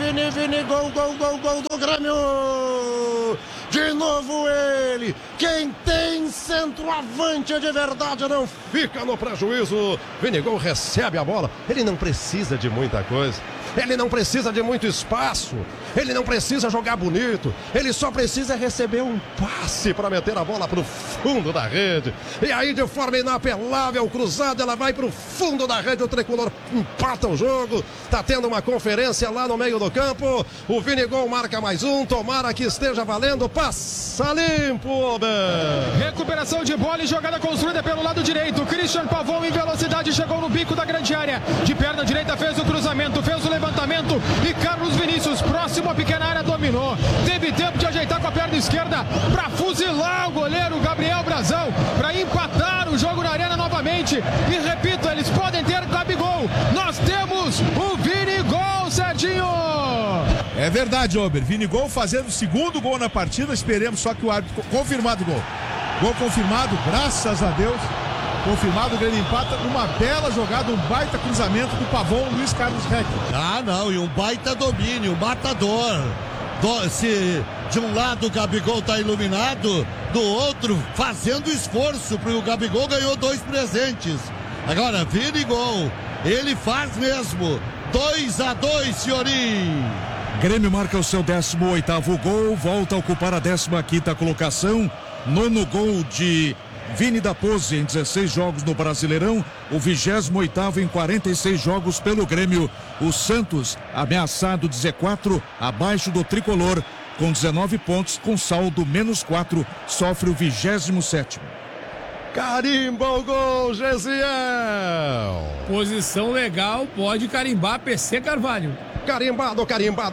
Vini, gol do Grêmio! De novo ele, quem tem centroavante de verdade não fica no prejuízo. Vinigol recebe a bola, ele não precisa de muita coisa. Ele não precisa de muito espaço, ele não precisa jogar bonito, ele só precisa receber um passe para meter a bola para o fundo da rede. E aí, de forma inapelável, cruzada, ela vai para o fundo da rede, o tricolor empata o jogo. Tá tendo uma conferência lá no meio do campo. O Vinigol marca mais um, tomara que esteja valendo. Passa limpo, recuperação de bola e jogada construída pelo lado direito. Christian Pavão em velocidade chegou no bico da grande área. De perna direita fez o cruzamento, fez o levantamento e Carlos Vinícius, próximo à pequena área, dominou. Teve tempo de ajeitar com a perna esquerda para fuzilar o goleiro Gabriel Brazão, para empatar o jogo na arena novamente. E repito, eles podem ter Gabigol. Nós temos o Vinigol, Serginho! É verdade, Ober. Vinigol fazendo o segundo gol na partida. Esperemos só que o árbitro... Confirmado o gol. Gol confirmado, graças a Deus. Confirmado, o Grêmio empata. Uma bela jogada, um baita cruzamento do Pavão, Luiz Carlos Reck. E um baita domínio, matador. Se de um lado o Gabigol tá iluminado, do outro fazendo esforço, porque o Gabigol ganhou 2 presentes. Agora, Vinigol, ele faz mesmo. 2-2, senhorim. Grêmio marca o seu 18º gol, volta a ocupar a 15ª colocação. 9º gol de Vini da Pose em 16 jogos no Brasileirão, o 28º em 46 jogos pelo Grêmio. O Santos, ameaçado de Z4, abaixo do tricolor, com 19 pontos, com saldo -4, sofre o 27º. Carimba o gol, Gesiel! Posição legal, pode carimbar PC Carvalho. Carimbado,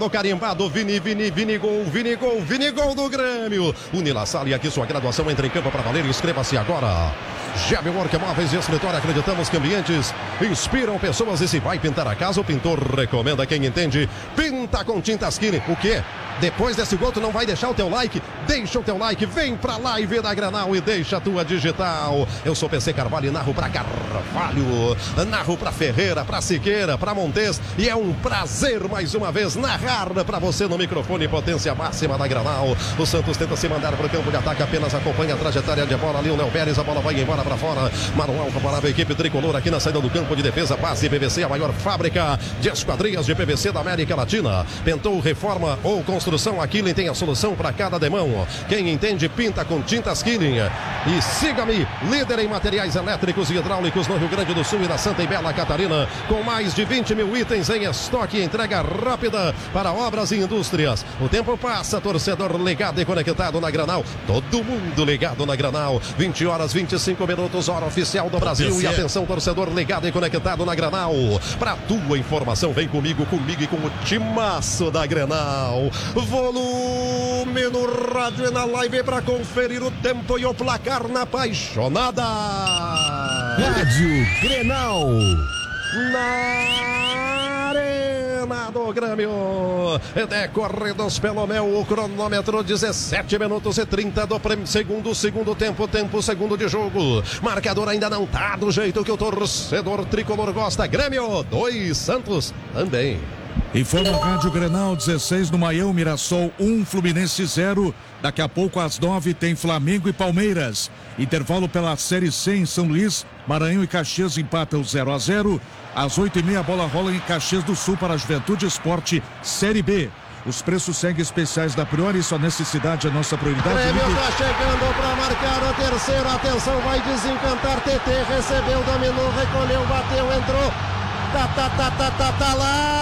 Vinigol do Grêmio. Unila Salle, aqui sua graduação, entra em campo para valer, inscreva-se agora. Gebel Work Móveis e Escritório, acreditamos que ambientes inspiram pessoas e se vai pintar a casa, o pintor recomenda quem entende. Pinta com tintas Kine. O quê? Depois desse gol, tu não vai deixar o teu like? Deixa o teu like, vem pra live da Granal e deixa a tua digital. Eu sou PC Carvalho e narro pra Carvalho, narro pra Ferreira, pra Siqueira, pra Montes, e é um prazer mais uma vez narrar pra você no microfone, potência máxima da Granal. O Santos tenta se mandar pro campo de ataque, apenas acompanha a trajetória de bola ali, o Léo Pérez, a bola vai embora pra fora. Manual favorável à equipe tricolor aqui na saída do campo de defesa. Base PVC, a maior fábrica de esquadrias de PVC da América Latina. Pintou, reforma ou construção, a Killing tem a solução para cada demão. Quem entende, pinta com tintas Killing. E siga-me, líder em materiais elétricos e hidráulicos no Rio Grande do Sul e na Santa e Bela Catarina, com mais de 20 mil itens em estoque e entrega rápida para obras e indústrias. O tempo passa, torcedor ligado e conectado na Granal. Todo mundo ligado na Granal. 20h25, hora oficial do Brasil. E atenção, torcedor ligado e conectado na Granal. Para tua informação, vem comigo e com o timaço da Granal. Volume no rádio e na live para conferir o tempo e o placar na apaixonada. Rádio Grenal. Na Arena do Grêmio, decorridos pelo meu cronômetro, 17 minutos e 30 do segundo tempo, segundo de jogo. Marcador ainda não tá do jeito que o torcedor tricolor gosta. Grêmio 2, Santos também. Informa a Rádio Grenal, 16 no Maião, Mirassol 1, Fluminense 0. Daqui a pouco às 9 tem Flamengo e Palmeiras. Intervalo pela Série C em São Luís, Maranhão e Caxias empatam 0-0. Às 8h30 a bola rola em Caxias do Sul para a Juventude Esporte Série B. Os preços seguem especiais da Priori, sua necessidade é nossa prioridade. Grêmio está chegando para marcar o terceiro. Atenção, vai desencantar. TT recebeu, dominou, recolheu, bateu, entrou. Tá lá.